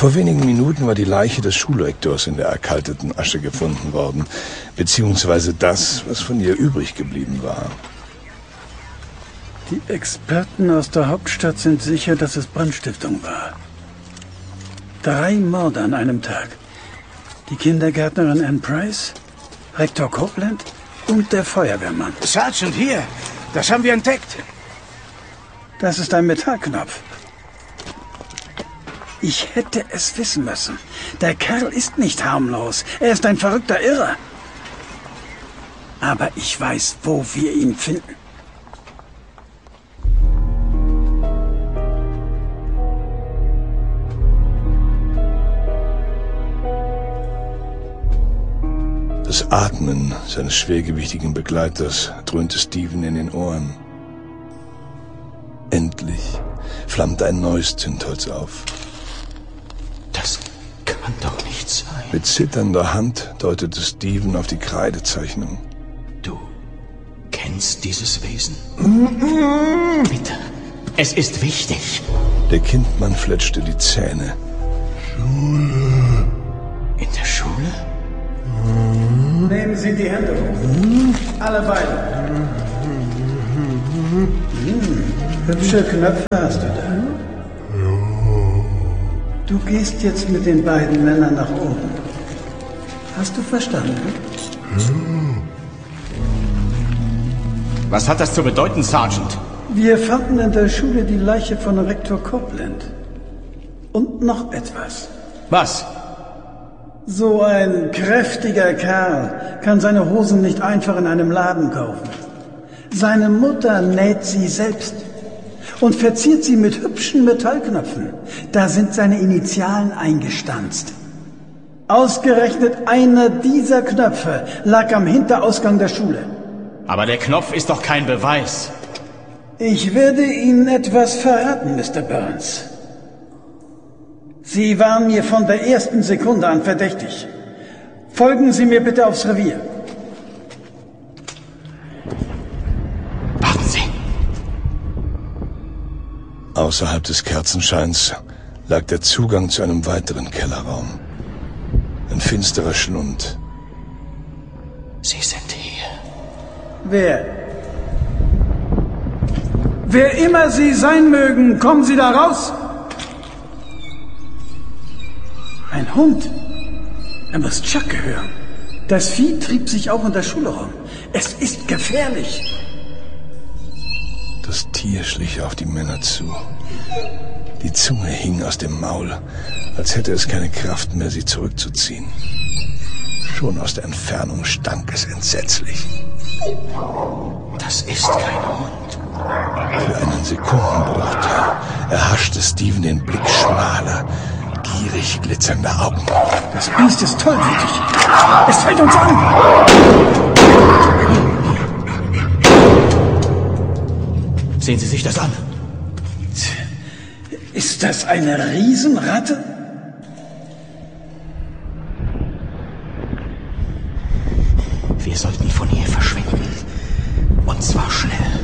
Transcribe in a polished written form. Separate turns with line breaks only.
Vor wenigen Minuten war die Leiche des Schulrektors in der erkalteten Asche gefunden worden, beziehungsweise das, was von ihr übrig geblieben war.
Die Experten aus der Hauptstadt sind sicher, dass es Brandstiftung war. 3 Morde an einem Tag. Die Kindergärtnerin Anne Price, Rektor Copeland und der Feuerwehrmann.
Sergeant, hier! Das haben wir entdeckt.
Das ist ein Metallknopf. Ich hätte es wissen müssen. Der Kerl ist nicht harmlos. Er ist ein verrückter Irrer. Aber ich weiß, wo wir ihn finden.
Das Atmen seines schwergewichtigen Begleiters dröhnte Steven in den Ohren. Endlich flammte ein neues Zündholz auf.
Das kann doch nicht sein.
Mit zitternder Hand deutete Steven auf die Kreidezeichnung.
Du kennst dieses Wesen? Bitte, es ist wichtig.
Der Kindmann fletschte die Zähne.
In der Schule?
Nehmen Sie die Hände hoch. Alle beide. Hübsche Knöpfe hast du da. Du gehst jetzt mit den beiden Männern nach oben. Hast du verstanden?
Was hat das zu bedeuten, Sergeant?
Wir fanden in der Schule die Leiche von Rektor Copeland. Und noch etwas.
Was?
So ein kräftiger Kerl kann seine Hosen nicht einfach in einem Laden kaufen. Seine Mutter näht sie selbst und verziert sie mit hübschen Metallknöpfen. Da sind seine Initialen eingestanzt. Ausgerechnet einer dieser Knöpfe lag am Hinterausgang der Schule.
Aber der Knopf ist doch kein Beweis.
Ich werde Ihnen etwas verraten, Mr. Burns. Sie waren mir von der ersten Sekunde an verdächtig. Folgen Sie mir bitte aufs Revier.
Warten Sie.
Außerhalb des Kerzenscheins lag der Zugang zu einem weiteren Kellerraum. Ein finsterer Schlund.
Sie sind hier.
Wer? Wer immer Sie sein mögen, kommen Sie da raus! Ein Hund. Er muss Chuck gehören. Das Vieh trieb sich auch in der Schule rum. Es ist gefährlich.
Das Tier schlich auf die Männer zu. Die Zunge hing aus dem Maul, als hätte es keine Kraft mehr, sie zurückzuziehen. Schon aus der Entfernung stank es entsetzlich.
Das ist kein Hund.
Für einen Sekundenbruchteil erhaschte Steven den Blick schmaler, gierig glitzernder Augen.
Das Biest ist tollwütig. Es fällt uns an.
Sehen Sie sich das an.
Ist das eine Riesenratte?
Wir sollten von hier verschwinden. Und zwar schnell.